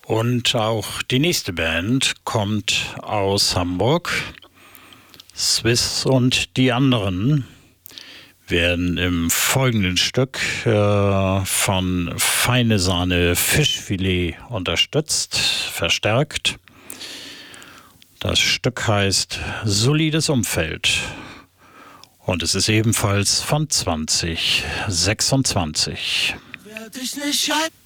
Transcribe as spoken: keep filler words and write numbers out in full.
Und auch die nächste Band kommt aus Hamburg. Swiss und die anderen werden im folgenden Stück äh, von Feine Sahne Fischfilet unterstützt, verstärkt. Das Stück heißt Solides Umfeld und es ist ebenfalls von zwanzig sechsundzwanzig. Werd ich nicht ein